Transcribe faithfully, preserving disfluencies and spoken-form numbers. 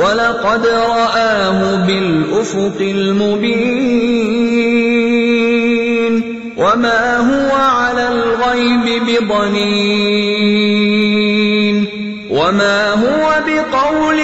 وَلَقَدْ رَآهُ بِالْأُفُقِ الْمُبِينِ وَمَا هُوَ عَلَى الْغَيْبِ بِضَنِينٍ وَمَا هُوَ بِقَوْلِ